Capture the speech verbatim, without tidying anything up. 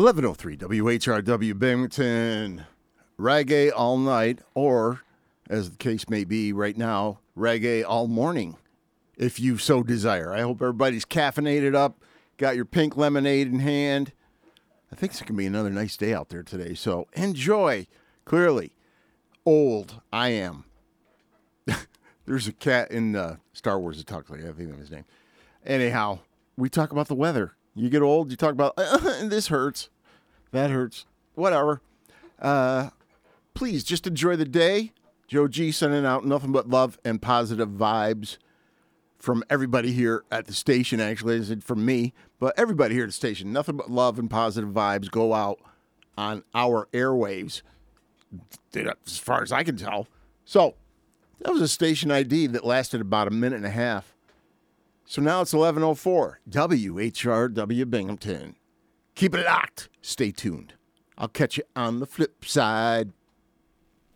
eleven oh three W H R W Binghamton. Reggae all night, or, as the case may be right now, reggae all morning, if you so desire. I hope everybody's caffeinated up, got your pink lemonade in hand. I think it's going to be another nice day out there today, so enjoy. Clearly, old I am. There's a cat in uh, Star Wars that talks like that. I think that's his name. Anyhow, we talk about the weather. You get old, you talk about, uh, this hurts, that hurts, whatever. Uh, please, just enjoy the day. Joe G sending out nothing but love and positive vibes from everybody here at the station, actually. I said from me, but everybody here at the station. Nothing but love and positive vibes go out on our airwaves, as far as I can tell. So, that was a station I D that lasted about a minute and a half. So now it's eleven oh four, W H R W Binghamton. Keep it locked. Stay tuned. I'll catch you on the flip side.